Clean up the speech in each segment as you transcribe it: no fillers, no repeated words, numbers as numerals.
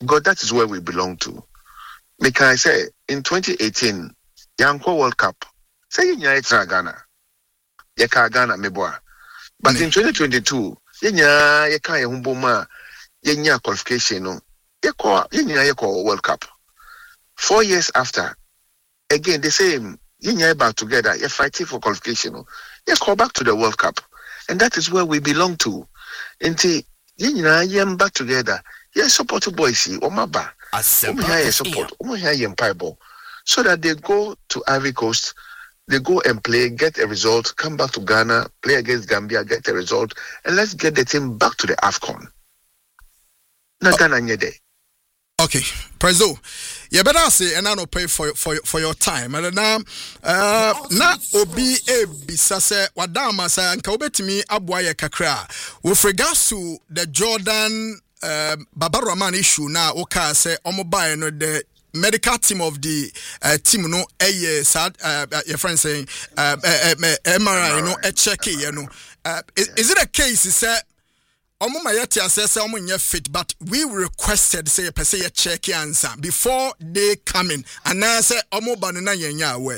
because that is where we belong to. Can I say, in 2018, Yanko World Cup, say in Ghana, Yaka Ghana meboa. But in 2022, Yaka Humboma, Yenya qualification, no, Yaka World Cup. 4 years after, again the same, Yenya back together, you're fighting for qualification, no, you call back to the World Cup, and that is where we belong to. Until Yenya back together, you support boys, Omaba. Support so that they go to Ivory Coast, they go and play, get a result, come back to Ghana, play against Gambia, get a result, and let's get the team back to the AFCON. Ghana nyede. Okay, Prezo, you better say and I don't pay for your time. And now na obi ebisa se wadama sa anka obetimi aboaye kakra with regards to the Jordan Baba Rahman issue now, okay, say omobai no the medical team of the team no sad your friend saying MRI no check you know is it a case say omo mayati assess omo nya fit but we requested say per say check answer before they come in and now say omo ba no na yenya aware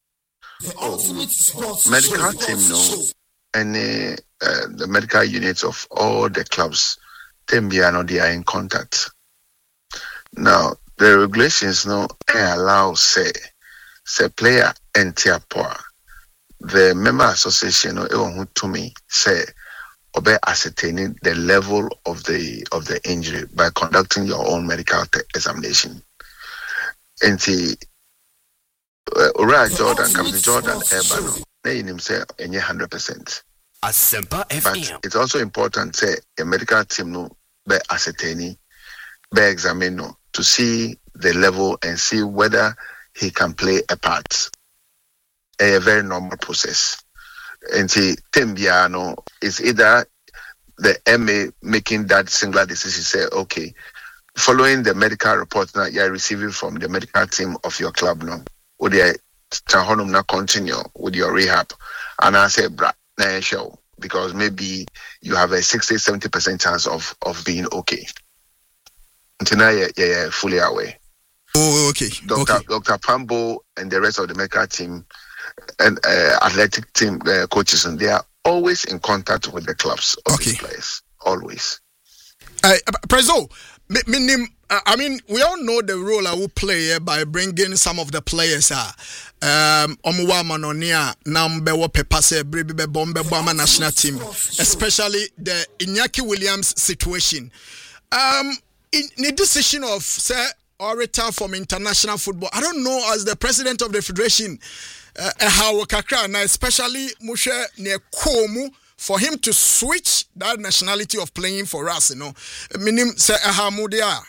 medical team no and the medical units of all the clubs they are in contact. Now the regulations no allow say player enter poor. The member association no to me say obey ascertaining the level of the injury by conducting your own medical examination. And Uriah Jordan, Captain Jordan Ebano, they himself 100%. But it's also important say a medical team no be ascertaining, be examine no, to see the level and see whether he can play a part. A very normal process. And Tembiano is either the MA making that singular decision, say, okay, following the medical report that you're receiving from the medical team of your club now, would you continue with your rehab? And I say, show, because maybe you have a 60-70% chance of being okay. Until now, you're fully aware. Oh, okay. Dr. Pambo and the rest of the medical team and athletic team coaches, and they are always in contact with the clubs of these players. Always. Prezo, I mean, we all know the role I will play by bringing some of the players. Omuwa Manonia, Nambewo Pepase, Bribe Bombe Bama national team, especially the Iñaki Williams situation. In the decision of say or retire from international football, I don't know as the president of the federation, how kakra na especially Mushe ne Komu for him to switch that nationality of playing for us, you know. Minim say mudia.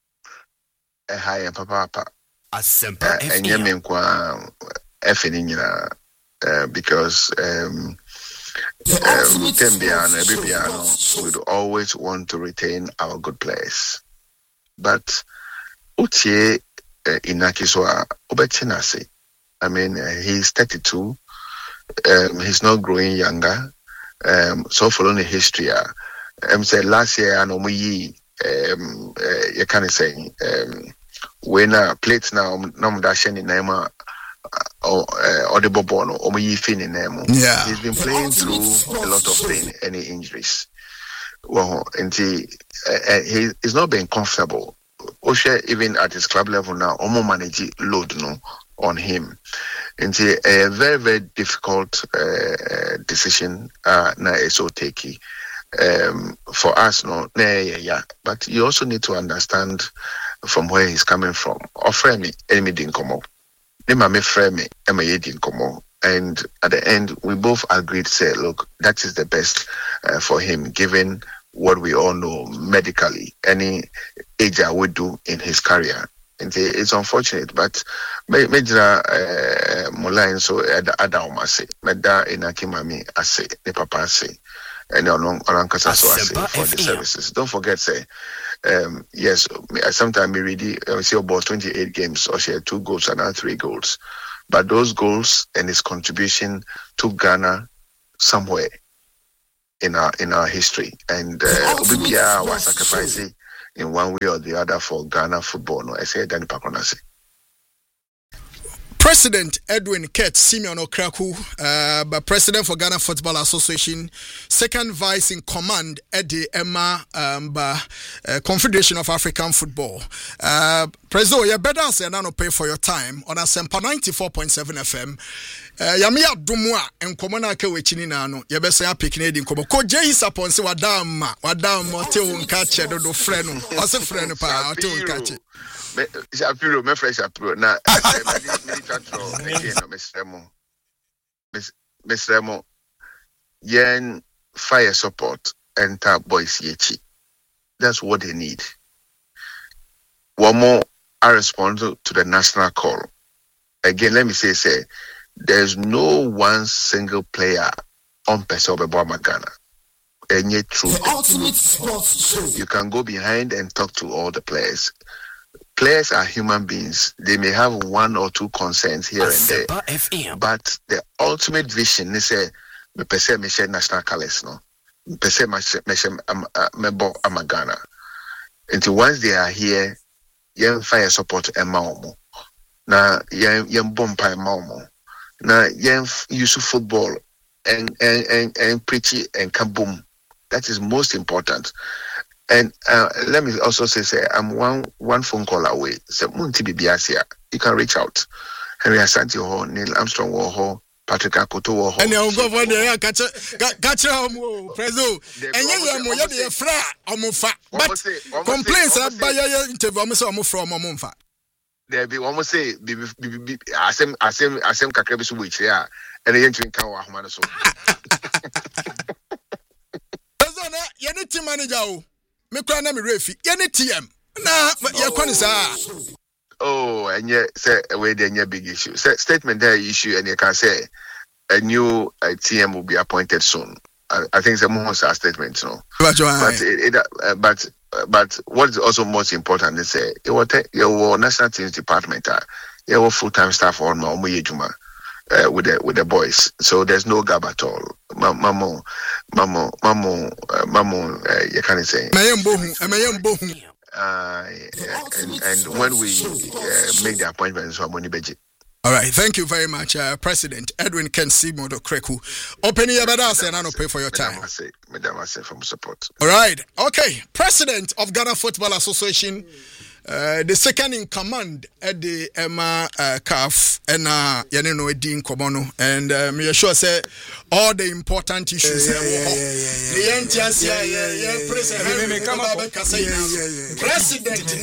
Papa. And Yemen kwa because Tembiano would always want to retain our good players. But Utie Inakiswa Obetinasi. I mean, he's 32. He's not growing younger. So following the history, say last year, I know you can say when plates now, Namdashen in Nema or the Bobono or Fin in Nemo. Yeah, he's been playing through a lot of pain, any injuries. Well, and he's not been comfortable. Oshe, even at his club level now, Omo manage load on him. And a very, very difficult decision na so takey for us but you also need to understand from where he's coming from. Offer me enemy didn't come up. And at the end we both agreed to say, look, that is the best for him given what we all know medically, any age I would do in his career. And it's unfortunate, but Major Mulain so Adama say, Meda Inakimami ase, the papa say, and Orankasa so ase for the services. Don't forget, say, yes, sometimes we read see about 28 games or share 2 goals and now 3 goals. But those goals and his contribution to Ghana somewhere in our history. And Obibia was sacrificing in one way or the other for Ghana football. No, I say Danny Pakonase. President Edwin Kett Simeon Okraku, but President for Ghana Football Association, second vice in command at the Emma Confederation of African Football. Prezo, you better say no pay for your time on a Sempa 94.7 FM. Yamia Dumwa and Komona Kewechini Nano, Yabesa picking in Kobo. Ko Jay Sapon se Wadam, Teun catch do freno, as a friend pa, Teun catch it. Shapiro, my fresh Shapiro. Now, Miss Remo, yen fire support and tap boys yechi. That's what they need. One more are responsible to the national call. Again, let me say, there's no one single player on Pesobebo Magana. And yet, true. The ultimate sports show. You can go behind and talk to all the players. Players are human beings. They may have one or two concerns here and there. But the ultimate vision is me pese me share national colors no. Me pese me bo Amagana. Until once they are here, yen fire support ema omo. Na yen bomba ema omo. Na yen use football and preach and kaboom. That is most important. And let me also say I'm one phone call away. So Munti Bibiasia, you can reach out. Henry Asante Ho, Neil Armstrong Ho, Patrick Akoto Ho. And you'll go for the catch Prezo. And you are the fra Omufa. But complaints by your interview from Omufa. There be one more say Asem Kakrebisu which yeah, and the entry can Wahman so. Prezo, you need to manager. Me kura na me refi ye TM na ye kwani sa and yet say we dey big issue say statement there issue and you can say a new TM will be appointed soon. I think it's a more statement no but what is also most important is say your national teams department your full-time staff on my with the boys, so there's no gap at all. Mamo, you can't say. And when we make the appointment, so money budget. All right, thank you very much, President Edwin Kensi Modo Kreku. Open your badass and I don't pay for your time. Madam, from support. All right, okay. President of Ghana Football Association. The second in command at the Emma CAF and Yanino Edin Kobono and me sure say all the important issues. President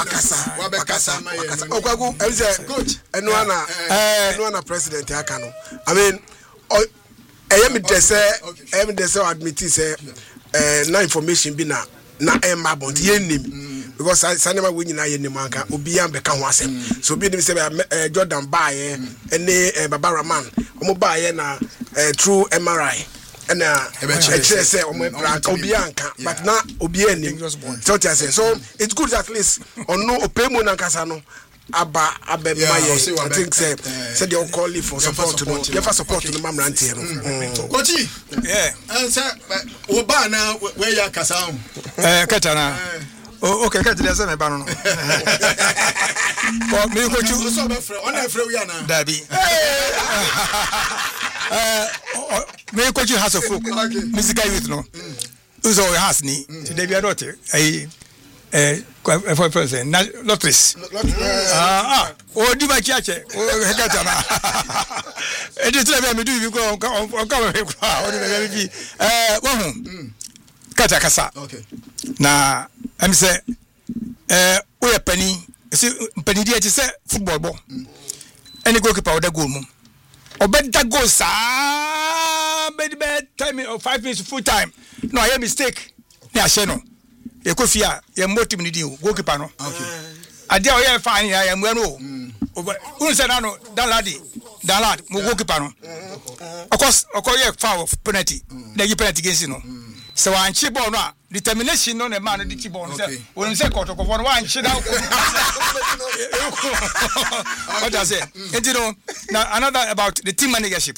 now President Akano. I mean, I am the admit say no information be na Emma but yenim. Because Sanema winning I Nimanka, Obian Beckham was him. So be say Jordan Baye and Barbara Man, Omobaye na true MRI. And say Obianka, but not Obiani. So it's good at least on no Opemo Nankasano. Abba I think said they'll call you for support to support to the Mamranti. Kochi, yeah, and sir, Obana, where you Kasam, Katana. Oh, okay, catch the same banana. For me, what you saw, Daddy. Me, what you has a folk, Mr. Guy with no. Who's all has me today? Be a daughter. For person, lotteries. Oh, do my church. Oh, Katana. It is like me do you go on Katakasa. Okay. Na I'm say we a penny dia say football ball. Any goalkeeper with a goal mum. Or bet that goal sa bed time or 5 minutes full time. No, I have mistake. Yeah, Sheno. You could fear your motive need you goalkeeper no. Okay. I dare you fine I am well. Who said no that lad goalkeeper no. Of course foul of penalty. Then you penalty against you no. So I chip on determination on a man of the chip on. When you say quarter of one, shit out. What does it? And you know, now another about the team managership.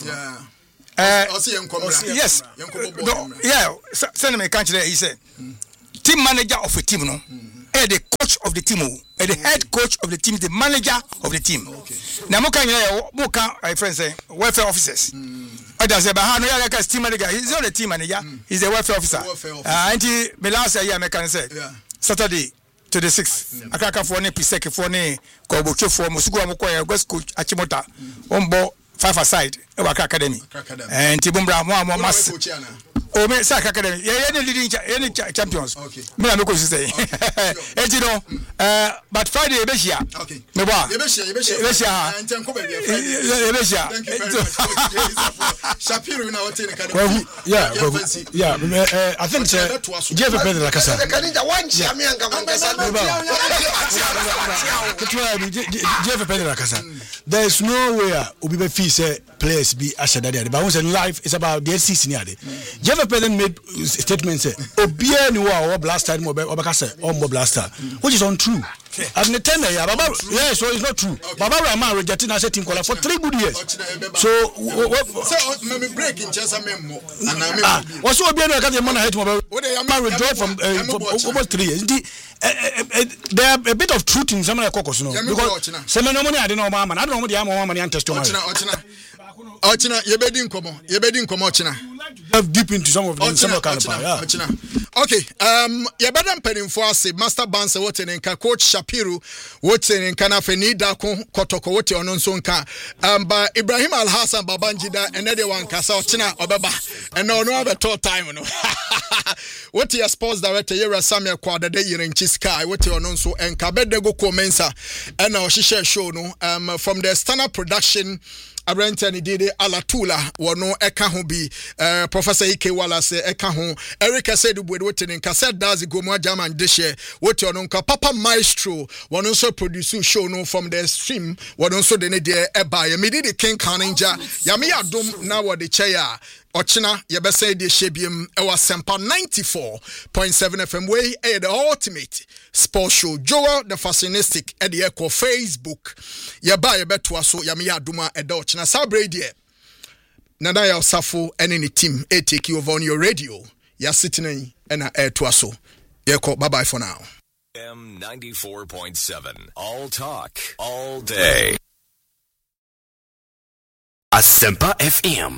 Yes. Yeah. Send me a country. He said, team manager of a team, no. the coach of the team, the head coach of the team, the manager of the team. Now, my friends say welfare officers. Others say, but no, yeah, team manager. He's not the team manager. He's a welfare officer. And me last year, I can say Saturday to the 6th. I can't for any pisek for any kobucho for Musugu Amokoya West Coach Achimota Ombo 5-a-side Academy and Tibumbra Mama Mas. Oh, me say academy. Yeah, any leading any champions. Okay. Me am going to say. You know, but Friday Ebesia. Okay. Me ba. Ebesia. Ebesia. Thank you very much. Shapiro na wote ne kana. Yeah. I think Jeff Pedro la casa. Jeff Pedro la casa. There is no way Obi fee say players be ashadade. But once in life it's about the season here. Jeff President made statement say Obia ni wa blaster mo obeka say ombo blaster, which is untrue. As the tender ya baba, yeah, so it's not true. Baba Rahman rejecting us team caller for 3 good years. So me break in just a memo. What's Obia no ka man hate mo man withdraw from almost 3 years. There are a bit of truth in some of the caucus, no, because some money I don't know man, I don't know the money and testimony. Ochina yebedi nkomo ochina dive deep into some of them ochina. Okay, yebeda mpenimfo ase Master Banse wote nka Coach Shapiro wote nka na Fenida Kotoko wote ono nso nka ba Ibrahim Alhassan Babangida enede wankasa ochina obeba ena ono abeto time no wote ya sports director Yera Samuel Kwadade Yirenchi Sky wote ono nso enka bedego Komensa ena ohihye show no from the Standard Production Abrantani Dede Alatula wono eka ho bi Professor Ike Wallace eka ho Eric Asedu Bwede wote nka said Dazi Gomo German Deshe wote ono nka Papa Maestro wono so produce show no from the stream wono so de ne de eba ya medi de King Kaninja ya me adom na wo de cheya Ochina yebese de shebiem ewa Sempa 94.7 FM way the ultimate sports show Joel the Fascinistic e de echo Facebook yeba yebeto aso ya me adoma eda Ochina sabre die nana ya osafo ene ni team take you over on your radio ya sitting na to aso yeko bye bye for now. M94.7 all talk all day. Asempa FM